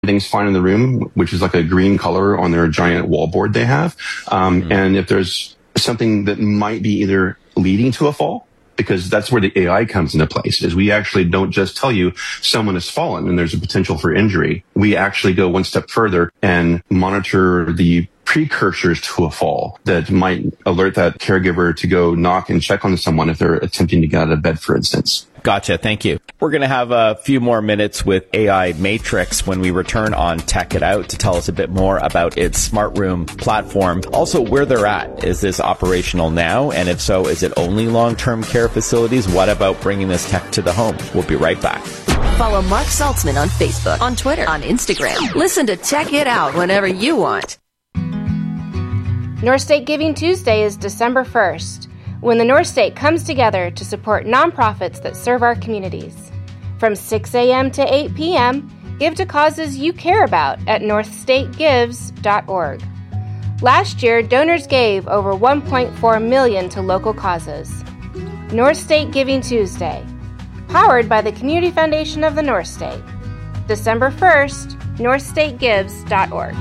everything's fine in the room, which is like a green color on their giant wallboard they have. And if there's something that might be either leading to a fall, because that's where the AI comes into place, is we actually don't just tell you someone has fallen and there's a potential for injury. We actually go one step further and monitor the precursors to a fall that might alert that caregiver to go knock and check on someone if they're attempting to get out of bed, for instance. Gotcha. Thank you. We're going to have a few more minutes with AI Matrix when we return on Tech It Out to tell us a bit more about its smart room platform. Also, where they're at. Is this operational now? And if so, is it only long-term care facilities? What about bringing this tech to the home? We'll be right back. Follow Mark Saltzman on Facebook, on Twitter, on Instagram. Listen to Tech It Out whenever you want. North State Giving Tuesday is December 1st, when the North State comes together to support nonprofits that serve our communities. From 6 a.m. to 8 p.m., give to causes you care about at northstategives.org. Last year, donors gave over $1.4 million to local causes. North State Giving Tuesday, powered by the Community Foundation of the North State. December 1st, northstategives.org.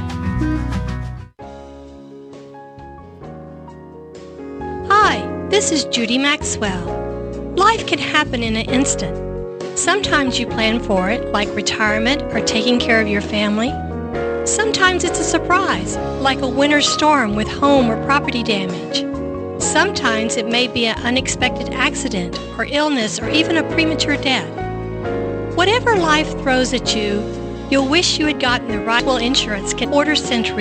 Hi, this is Judy Maxwell. Life can happen in an instant. Sometimes you plan for it, like retirement or taking care of your family. Sometimes it's a surprise, like a winter storm with home or property damage. Sometimes it may be an unexpected accident or illness or even a premature death. Whatever life throws at you, you'll wish you had gotten the right insurance. Quarter Century